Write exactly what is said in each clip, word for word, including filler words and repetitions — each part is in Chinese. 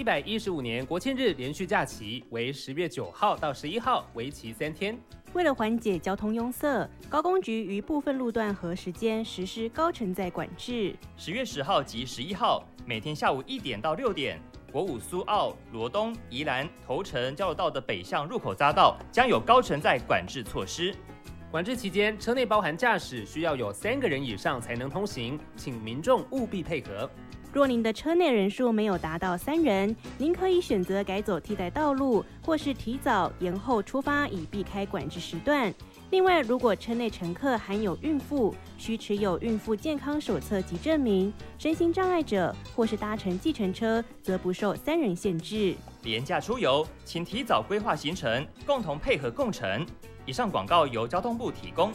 百一十五年国庆日连续假期为十月九号到十一号，为期三天。 为了缓解交通拥塞，高工局于部分路段和时间实施高承载管制。 十月十号及十一号，每天下午一点到六点，国五苏澳、罗东、宜兰、头城交流道的北向入口匝道将有高承载管制措施。 管制期间，车内包含驾驶需要有三个人以上才能通行，请民众务必配合。 若您的车内人数没有达到三人，您可以选择改走替代道路，或是提早延后出发，以避开管制时段。另外，如果车内乘客含有孕妇，需持有孕妇健康手册及证明；身心障碍者或是搭乘计程车，则不受三人限制。 廉价出游，请提早规划行程，共同配合共乘。以上广告由交通部提供。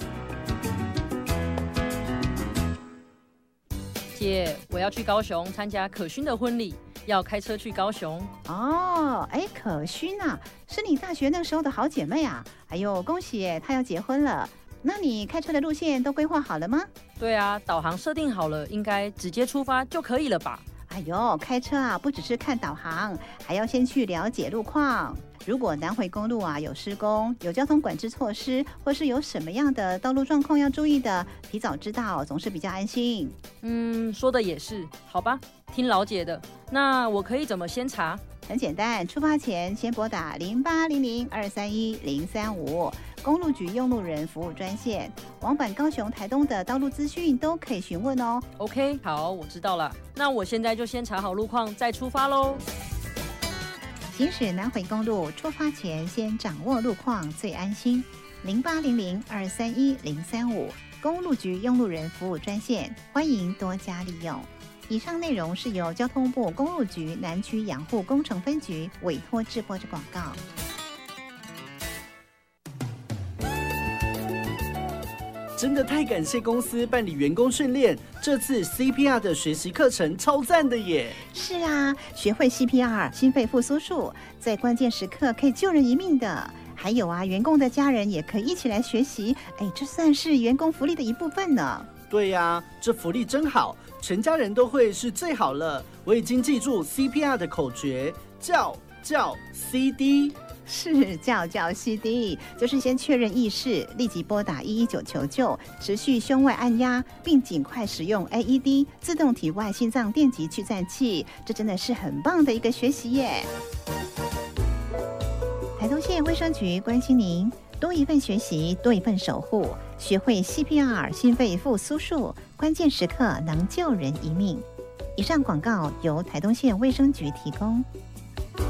姐，我要去高雄参加可勋的婚礼，要开车去高雄。 哦，哎，可勋啊，是你大学那时候的好姐妹啊！哎呦，恭喜耶，她要结婚了。那你开车的路线都规划好了吗？ 对啊，导航设定好了，应该直接出发就可以了吧？ 哎呦，开车啊，不只是看导航，还要先去了解路况。如果南回公路啊有施工、有交通管制措施，或是有什么样的道路状况要注意的，提早知道总是比较安心。 嗯，说的也是，好吧，听老姐的。那我可以怎么先查？ 很简单，出发前先拨打零八零零二三一零三五公路局用路人服务专线，往返高雄、台东的道路资讯都可以询问哦。 OK， 好，我知道了。那我现在就先查好路况，再出发喽。 行驶南回公路，出发前先掌握路况最安心。零八零零二三一零三五公路局用路人服务专线，欢迎多加利用。以上内容是由交通部公路局南区养护工程分局委托制播之广告。 真的太感谢公司办理员工训练，这次 C P R 的学习课程超赞的耶！ 是啊，学会 C P R 心肺复苏术，在关键时刻可以救人一命的。还有啊，员工的家人也可以一起来学习，哎，这算是员工福利的一部分呢。 对呀、啊，这福利真好，全家人都会是最好了。我已经记住 C P R 的口诀，叫叫 C D。 是叫叫 C D， 就是先确认意识，立即拨打一一九求救，持续胸外按压，并尽快使用 A E D 自动体外心脏电极去颤器。这真的是很棒的一个学习耶！台东县卫生局关心您，多一份学习，多一份守护，学会 C P R 心肺复苏术，关键时刻能救人一命。以上广告由台东县卫生局提供。